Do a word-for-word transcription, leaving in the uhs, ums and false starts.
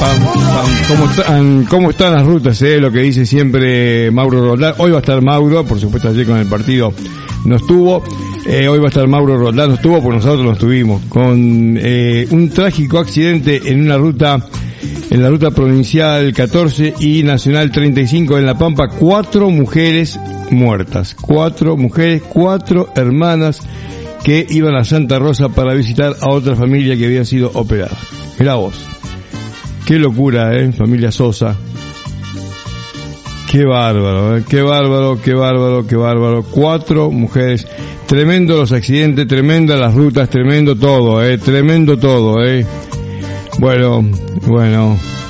pam, pam. ¿Cómo están, cómo están las rutas? Eh? Lo que dice siempre Mauro Roldán. Hoy va a estar Mauro, por supuesto ayer con el partido no estuvo. Eh, hoy va a estar Mauro Roldán, no estuvo, porque nosotros no estuvimos. Con eh, un trágico accidente en una ruta, en la ruta provincial catorce y nacional treinta y cinco en La Pampa. Cuatro mujeres muertas. Cuatro mujeres, cuatro hermanas que iban a Santa Rosa para visitar a otra familia que había sido operada. Mirá vos. Qué locura, eh, familia Sosa. Qué bárbaro, eh, qué bárbaro, qué bárbaro, qué bárbaro. Cuatro mujeres. Tremendo los accidentes, tremenda las rutas, tremendo todo, eh, tremendo todo, eh. Bueno, bueno.